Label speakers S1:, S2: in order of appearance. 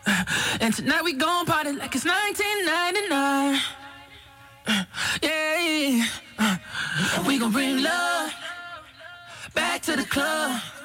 S1: And tonight we gon' party like it's 1999. Yeah, we gon' bring love back to the club.